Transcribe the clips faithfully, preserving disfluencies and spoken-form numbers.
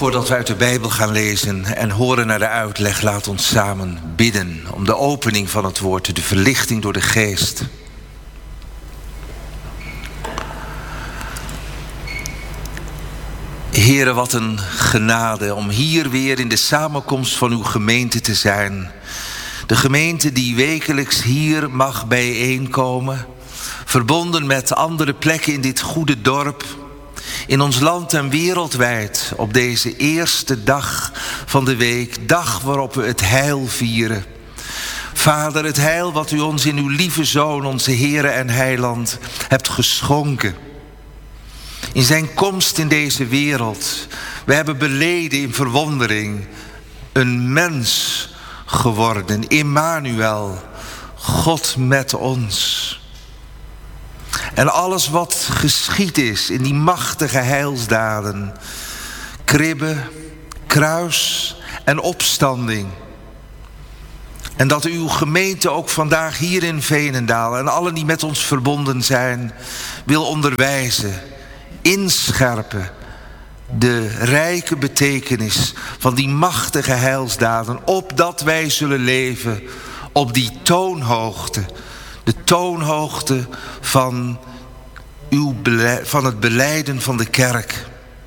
Voordat we uit de Bijbel gaan lezen en horen naar de uitleg, laat ons samen bidden om de opening van het woord, de verlichting door de geest. Heere, wat een genade om hier weer in de samenkomst van uw gemeente te zijn. De gemeente die wekelijks hier mag bijeenkomen, verbonden met andere plekken in dit goede dorp, in ons land en wereldwijd, op deze eerste dag van de week, dag waarop we het heil vieren. Vader, het heil wat u ons in uw lieve Zoon, onze Heere en Heiland, hebt geschonken. In zijn komst in deze wereld, we hebben beleden in verwondering, een mens geworden, Immanuel, God met ons. En alles wat geschied is in die machtige heilsdaden, kribbe, kruis en opstanding. En dat uw gemeente ook vandaag hier in Veenendaal en allen die met ons verbonden zijn, wil onderwijzen, inscherpen de rijke betekenis van die machtige heilsdaden, opdat wij zullen leven op die toonhoogte, de toonhoogte van, uw beleid, van het belijden van de kerk.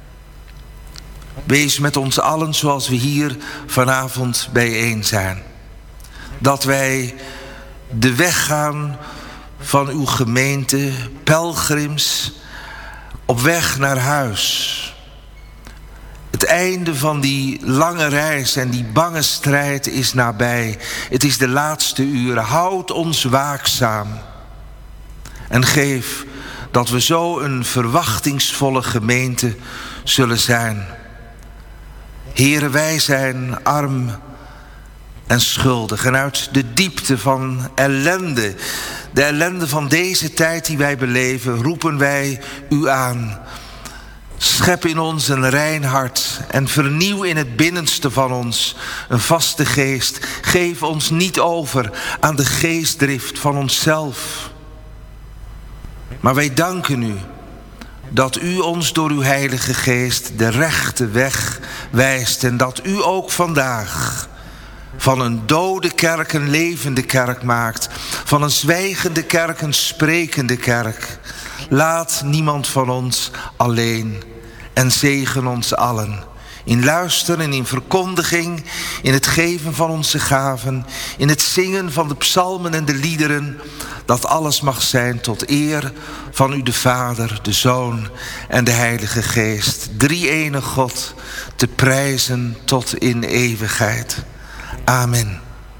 Wees met ons allen zoals we hier vanavond bijeen zijn. Dat wij de weg gaan van uw gemeente, pelgrims, op weg naar huis. Het einde van die lange reis en die bange strijd is nabij. Het is de laatste uren. Houd ons waakzaam. En geef dat we zo een verwachtingsvolle gemeente zullen zijn. Here, wij zijn arm en schuldig. En uit de diepte van ellende, de ellende van deze tijd die wij beleven, roepen wij u aan. Schep in ons een rein hart en vernieuw in het binnenste van ons een vaste geest. Geef ons niet over aan de geestdrift van onszelf. Maar wij danken u dat u ons door uw Heilige Geest de rechte weg wijst. En dat u ook vandaag van een dode kerk een levende kerk maakt. Van een zwijgende kerk een sprekende kerk. Laat niemand van ons alleen en zegen ons allen. In luisteren en in verkondiging, in het geven van onze gaven, in het zingen van de psalmen en de liederen, dat alles mag zijn tot eer van u de Vader, de Zoon en de Heilige Geest. Drie-ene God, te prijzen tot in eeuwigheid. Amen.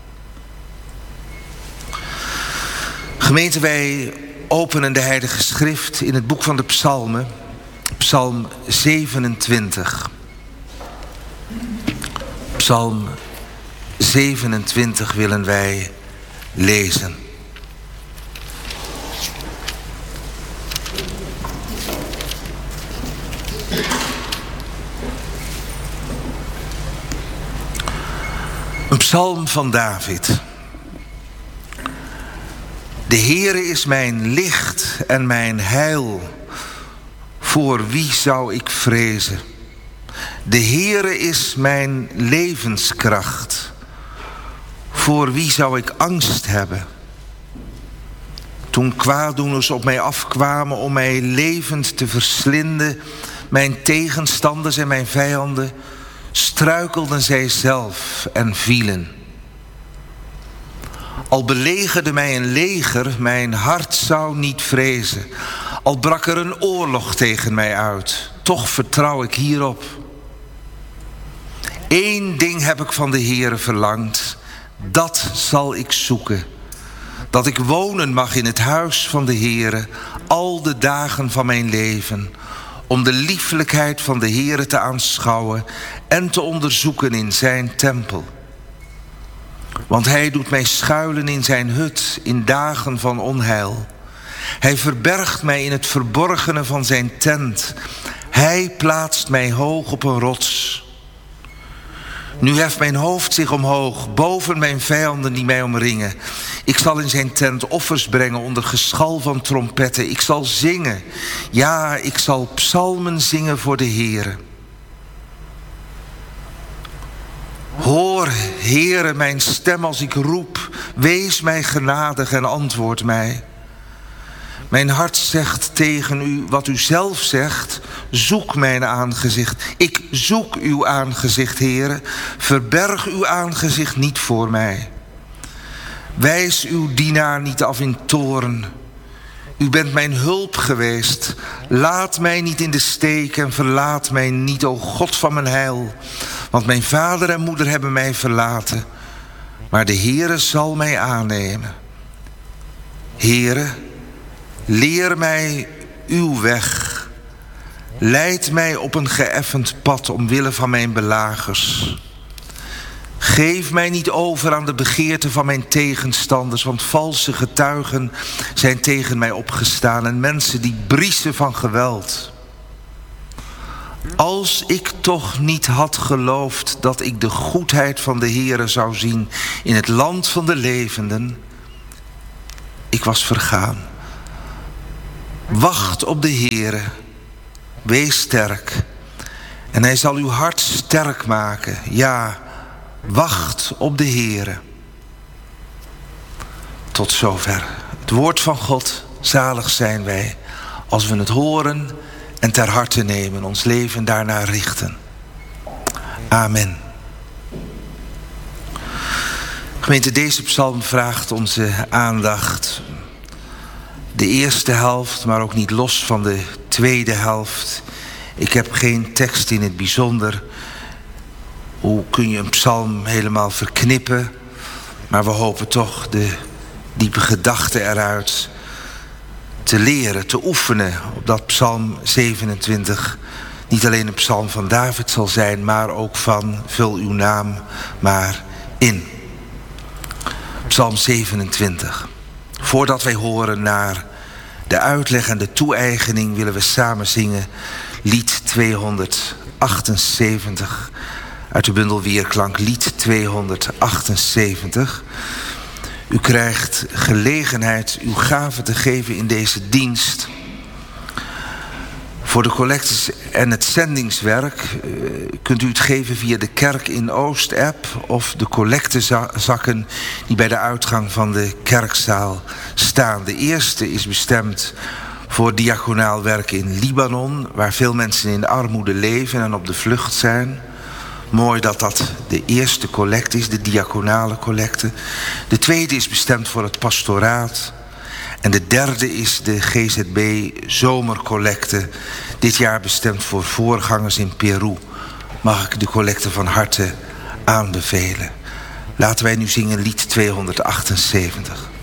Gemeente, wij openen de Heilige Schrift in het boek van de Psalmen, Psalm zevenentwintig. Psalm zevenentwintig willen wij lezen. Een psalm van David. De Heere is mijn licht en mijn heil. Voor wie zou ik vrezen? De Heere is mijn levenskracht. Voor wie zou ik angst hebben? Toen kwaaddoeners op mij afkwamen om mij levend te verslinden, mijn tegenstanders en mijn vijanden, struikelden zij zelf en vielen. Al belegerde mij een leger, mijn hart zou niet vrezen. Al brak er een oorlog tegen mij uit, toch vertrouw ik hierop. Eén ding heb ik van de Heere verlangd, dat zal ik zoeken. Dat ik wonen mag in het huis van de Heere al de dagen van mijn leven, om de lieflijkheid van de Heere te aanschouwen en te onderzoeken in zijn tempel. Want hij doet mij schuilen in zijn hut in dagen van onheil. Hij verbergt mij in het verborgene van zijn tent. Hij plaatst mij hoog op een rots. Nu heft mijn hoofd zich omhoog, boven mijn vijanden die mij omringen. Ik zal in zijn tent offers brengen onder geschal van trompetten. Ik zal zingen, ja, ik zal psalmen zingen voor de Heere. Heere, mijn stem als ik roep, wees mij genadig en antwoord mij. Mijn hart zegt tegen u wat u zelf zegt, zoek mijn aangezicht. Ik zoek uw aangezicht, Heere, verberg uw aangezicht niet voor mij. Wijs uw dienaar niet af in toorn. U bent mijn hulp geweest. Laat mij niet in de steek en verlaat mij niet, o God van mijn heil. Want mijn vader en moeder hebben mij verlaten. Maar de Heere zal mij aannemen. Heere, leer mij uw weg. Leid mij op een geëffend pad omwille van mijn belagers. Geef mij niet over aan de begeerten van mijn tegenstanders, want valse getuigen zijn tegen mij opgestaan en mensen die briezen van geweld. Als ik toch niet had geloofd dat ik de goedheid van de Heere zou zien in het land van de levenden, ik was vergaan. Wacht op de Heere, wees sterk en hij zal uw hart sterk maken. Ja, wacht op de Heere. Tot zover. Het woord van God, zalig zijn wij als we het horen en ter harte nemen, ons leven daarna richten. Amen. Gemeente, deze psalm vraagt onze aandacht. De eerste helft, maar ook niet los van de tweede helft. Ik heb geen tekst in het bijzonder. Hoe kun je een psalm helemaal verknippen? Maar we hopen toch de diepe gedachten eruit te leren, te oefenen. Opdat psalm zevenentwintig niet alleen een psalm van David zal zijn, maar ook van vul uw naam maar in. Psalm zevenentwintig. Voordat wij horen naar de uitleg en de toe-eigening willen we samen zingen lied tweehonderdachtenzeventig uit de bundel Weerklank, lied tweehonderdachtenzeventig. U krijgt gelegenheid uw gave te geven in deze dienst. Voor de collectes en het zendingswerk uh, kunt u het geven via de Kerk in Oost-app of de collectezakken die bij de uitgang van de kerkzaal staan. De eerste is bestemd voor diaconaal werk in Libanon, waar veel mensen in armoede leven en op de vlucht zijn. Mooi dat dat de eerste collecte is, de diaconale collecte. De tweede is bestemd voor het pastoraat. En de derde is de G Z B zomercollecte. Dit jaar bestemd voor voorgangers in Peru. Mag ik de collecte van harte aanbevelen. Laten wij nu zingen lied tweehonderdachtenzeventig.